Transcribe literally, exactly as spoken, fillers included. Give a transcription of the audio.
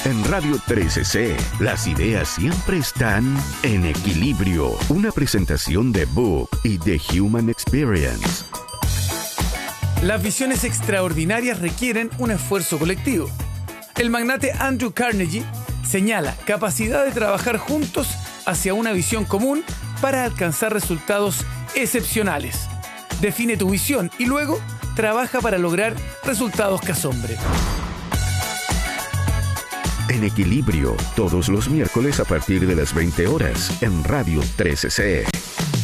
En Radio trece C, las ideas siempre están en equilibrio. Una presentación de Book y The Human Experience. Las visiones extraordinarias requieren un esfuerzo colectivo. El magnate Andrew Carnegie señala capacidad de trabajar juntos hacia una visión común para alcanzar resultados excepcionales. Define tu visión y luego trabaja para lograr resultados que asombren. En equilibrio, todos los miércoles a partir de las veinte horas en Radio trece C.